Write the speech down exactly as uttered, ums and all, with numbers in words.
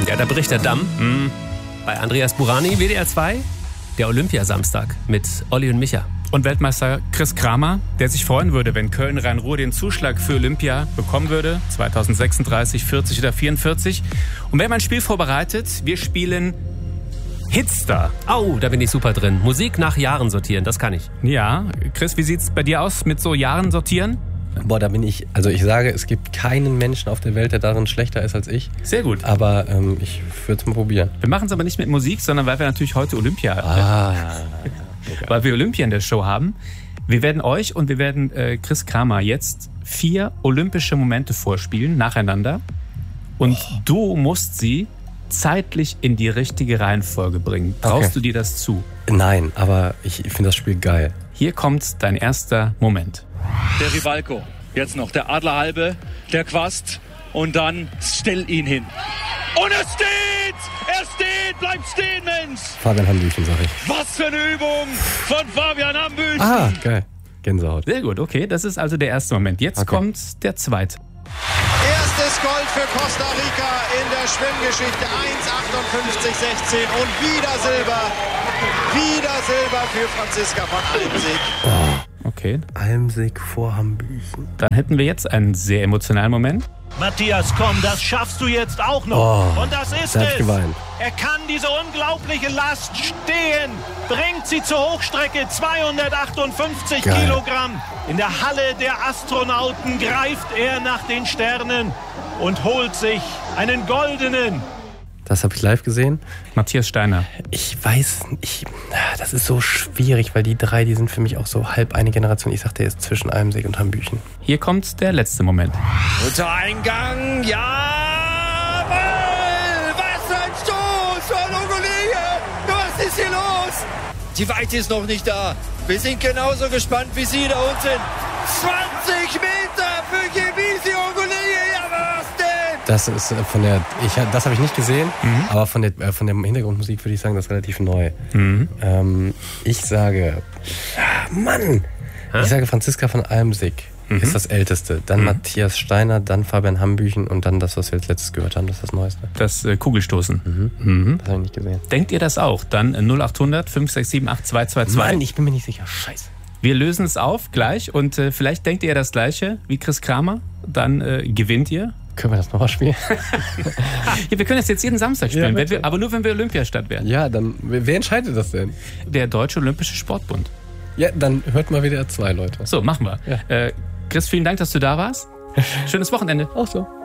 Ja, da bricht der Damm. Mhm. Bei Andreas Burani, W D R zwei, der Olympiasamstag mit Olli und Micha. Und Weltmeister Chris Kramer, der sich freuen würde, wenn Köln-Rhein-Ruhr den Zuschlag für Olympia bekommen würde. zwanzig sechsunddreißig, vierzig oder vierundvierzig. Und wir haben ein Spiel vorbereitet. Wir spielen Hitstar. Au, da bin ich super drin. Musik nach Jahren sortieren, das kann ich. Ja, Chris, wie sieht's bei dir aus mit so Jahren sortieren? Boah, da bin ich, also ich sage, es gibt keinen Menschen auf der Welt, der darin schlechter ist als ich. Sehr gut. Aber ähm, ich würde es mal probieren. Wir machen es aber nicht mit Musik, sondern weil wir natürlich heute Olympia Ah, weil wir Olympia in der Show haben. Wir werden euch und wir werden äh, Chris Kramer jetzt vier olympische Momente vorspielen, nacheinander. Und oh. du musst sie zeitlich in die richtige Reihenfolge bringen. Traust Okay. du dir das zu? Nein, aber ich finde das Spiel geil. Hier kommt dein erster Moment. Der Rivalko, jetzt noch der Adlerhalbe, der Quast und dann stell ihn hin. Und er steht! Er steht! Bleibt stehen, Mensch! Fabian Hambüchen, sag ich. Was für eine Übung von Fabian Hambüchen! Ah, geil. Gänsehaut. Sehr gut, okay, das ist also der erste Moment. Jetzt Okay. kommt der zweite. Erstes Gold für Costa Rica in der Schwimmgeschichte. eins achtundfünfzig sechzehn und wieder Silber. Wieder Silber für Franziska von Almsig. Okay, Almsig vor Hambüchen. dann hätten wir jetzt einen sehr emotionalen Moment. Matthias, komm, das schaffst du jetzt auch noch. Oh, Und das ist da hab ich es. geweint. Er kann diese unglaubliche Last stehen. Bringt sie zur Hochstrecke. zweihundertachtundfünfzig Geil. Kilogramm. In der Halle der Astronauten greift er nach den Sternen und holt sich einen goldenen. Das habe ich live gesehen. Matthias Steiner. Ich weiß, ich, das ist so schwierig, weil die drei, die sind für mich auch so halb eine Generation. Ich sag, der ist zwischen Almsig und Hambüchen. Hier kommt der letzte Moment. Guter Eingang, jawohl! Was für ein Stoß von Ongolije! Was ist hier los? Die Weite ist noch nicht da. Wir sind genauso gespannt, wie Sie da unten sind. zwanzig Meter für Gebisi Ongolije, ja was denn? Das ist äh, von der, ich, das habe ich nicht gesehen, Mhm. aber von der, äh, von der Hintergrundmusik würde ich sagen, das ist relativ neu. Mhm. Ähm, ich sage, ah, Mann, Hä? ich sage Franziska von Almsig Mhm. ist das Älteste. Dann Mhm. Matthias Steiner, dann Fabian Hambüchen und dann das, was wir als letztes gehört haben, das ist das Neueste. Das äh, Kugelstoßen. Mhm. Mhm. Das habe ich nicht gesehen. Denkt ihr das auch? Dann äh, null achthundert, fünf sechs sieben, acht zwei zwei zwei. Mann, ich bin mir nicht sicher. Scheiße. Wir lösen es auf gleich und äh, vielleicht denkt ihr das Gleiche wie Chris Kramer. Dann äh, gewinnt ihr. Können wir das nochmal spielen? Ja, wir können das jetzt jeden Samstag spielen, Ja, wenn bitte. wir, aber nur wenn wir Olympiastadt werden. Ja, dann, wer wer entscheidet das denn? Der Deutsche Olympische Sportbund. Ja, dann hört mal W D R zwei, Leute. So, machen wir. Ja. Äh, Chris, vielen Dank, dass du da warst. Schönes Wochenende. Auch so.